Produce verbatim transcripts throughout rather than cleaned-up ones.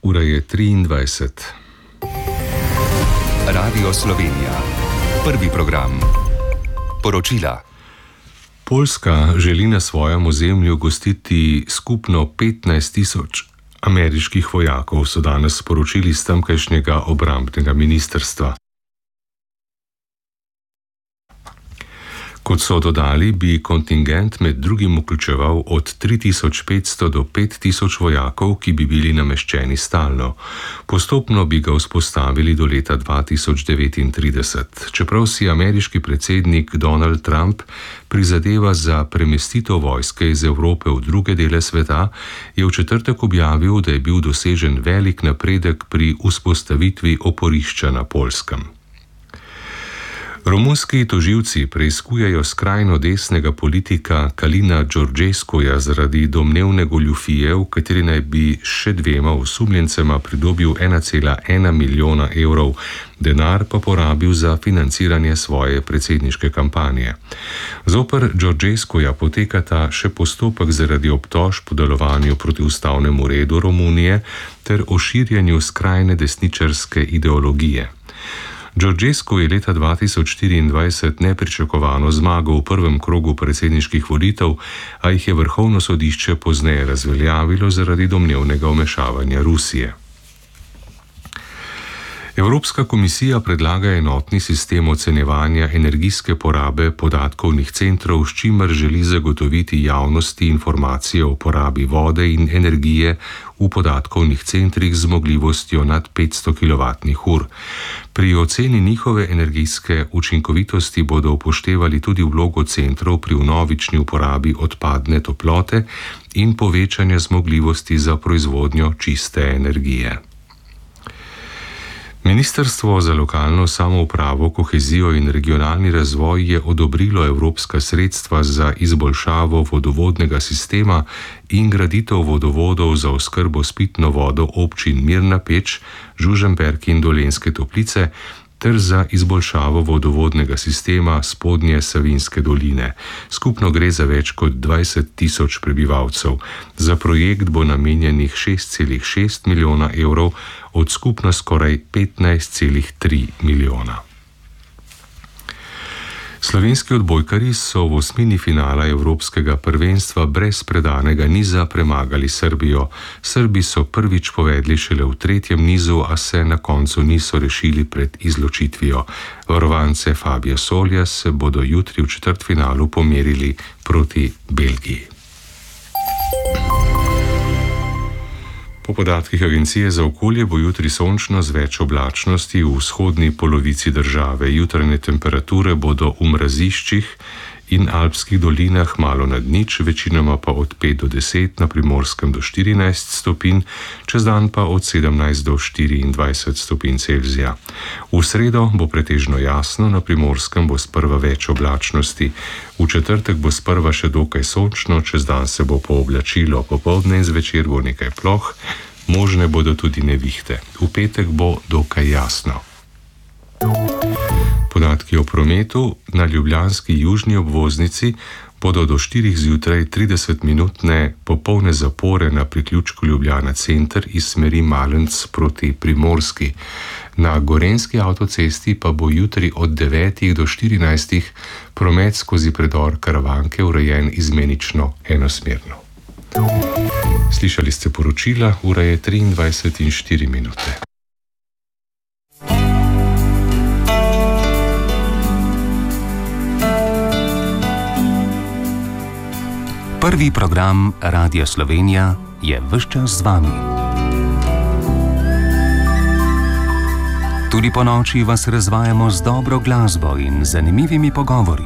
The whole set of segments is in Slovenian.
Ura je triindvajset. Radio Slovenija. Prvi program. Poročila. Poljska želi na svojem ozemlju gostiti skupno petnajst tisoč ameriških vojakov, so danes sporočili s tamkajšnjega obrambnega ministrstva. Kot so dodali, bi kontingent med drugim vključeval od tri tisoč petsto do pet tisoč vojakov, ki bi bili nameščeni stalno. Postopno bi ga vzpostavili do leta dva tisoč devetintrideset. Čeprav si ameriški predsednik Donald Trump prizadeva za premestitev vojske iz Evrope v druge dele sveta, je v četrtek objavil, da je bil dosežen velik napredek pri vzpostavitvi oporišča na Poljskem. Romunski tožilci preiskujejo skrajno desnega politika Kalina Đorđescuja zaradi domnevne goljufije, v kateri naj bi še dvema osumljencema pridobil ena cela ena milijona evrov, denar pa porabil za financiranje svoje predsedniške kampanje. Zoper Đorđescuja potekata še postopek zaradi obtožb o delovanju proti ustavnemu redu Romunije ter o širjenju skrajne desničarske ideologije. Đorđescu je leta dva tisoč štiriindvajset nepričakovano zmagal v prvem krogu predsedniških volitev, a jih je vrhovno sodišče pozneje razveljavilo zaradi domnevnega vmešavanja Rusije. Evropska komisija predlaga enotni sistem ocenjevanja energijske porabe podatkovnih centrov, s čimer želi zagotoviti javnosti informacije o porabi vode in energije v podatkovnih centrih z zmogljivostjo nad petsto kilovatnih ur. Pri oceni njihove energijske učinkovitosti bodo upoštevali tudi vlogo centrov pri vnovični uporabi odpadne toplote in povečanje zmogljivosti za proizvodnjo čiste energije. Ministrstvo za lokalno samoupravo, kohezijo in regionalni razvoj je odobrilo evropska sredstva za izboljšavo vodovodnega sistema in graditev vodovodov za oskrbo s pitno vodo občin Mirna Peč, Žužemberk in Dolenjske Toplice ter za izboljšavo vodovodnega sistema Spodnje Savinjske doline. Skupno gre za več kot dvajset tisoč prebivalcev. Za projekt bo namenjenih šest celih šest milijona evrov od skupno skoraj petnajst celih tri milijona. Slovenski odbojkarji so v osmini finala evropskega prvenstva brez predanega niza premagali Srbijo. Srbi so prvič povedli šele v tretjem nizu, a se na koncu niso rešili pred izločitvijo. Varovance Fabija Solja se bodo jutri v četrtfinalu pomerili proti Belgiji. Po podatkih Agencije za okolje bo jutri sončno z več oblačnosti v vzhodni polovici države. Jutranje temperature bodo v mraziščih in alpskih dolinah malo nad nič, večinoma pa od pet do deset, na Primorskem do štirinajst stopinj, čez dan pa od sedemnajst do štiriindvajset stopinj Celzija. V sredo bo pretežno jasno, na Primorskem bo sprva več oblačnosti. V četrtek bo sprva še dokaj sončno, čez dan se bo pooblačilo, popoldne in zvečer bo nekaj ploh, možne bodo tudi nevihte. V petek bo dokaj jasno. Podatki o prometu. Na ljubljanski južni obvoznici bodo do štirih zjutraj tridesetminutne popolne zapore na priključku Ljubljana center iz smeri Malenc proti Primorski. Na gorenjski avtocesti pa bo jutri od devetih do štirinajstih promet skozi predor Karavanke urejen izmenično enosmerno. Slišali ste poročila, ura je triindvajset in štiri minute. Prvi program Radia Slovenija je ves čas z vami. Tudi po noči vas razvajamo z dobro glasbo in zanimivimi pogovori.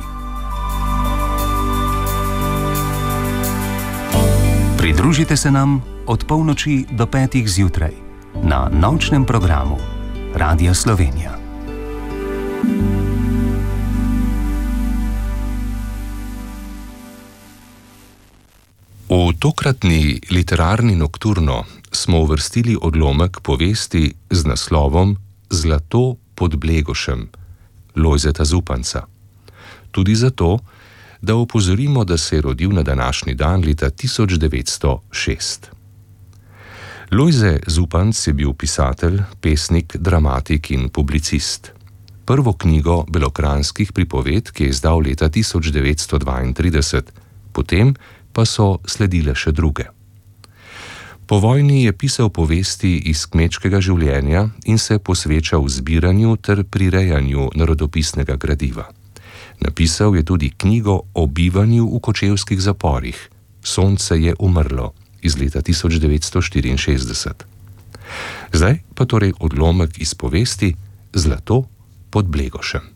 Pridružite se nam od polnoči do petih zjutraj na nočnem programu Radia Slovenija. V tokratni literarni nokturno smo uvrstili odlomek povesti z naslovom Zlato pod Blegošem Lojzeta Zupanca. Tudi zato, da opozorimo, da se je rodil na današnji dan leta tisoč devetsto šest. Lojze Zupanc je bil pisatelj, pesnik, dramatik in publicist. Prvo knjigo belokranjskih pripovedk je izdal leta tisoč devetsto dvaintrideset, potem pa so sledile še druge. Po vojni je pisal povesti iz kmečkega življenja in se posvečal zbiranju ter prirejanju narodopisnega gradiva. Napisal je tudi knjigo o bivanju v kočevskih zaporih, Sonce je umrlo, iz leta tisoč devetsto štiriinšestdeset. Zdaj pa torej odlomek iz povesti Zlato pod Blegošem.